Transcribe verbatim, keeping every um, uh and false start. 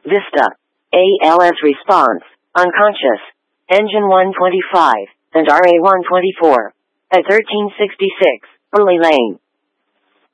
Vista. A L S response, unconscious. Engine one twenty-five, and R A one twenty-four. At thirteen sixty-six, Burley Lane.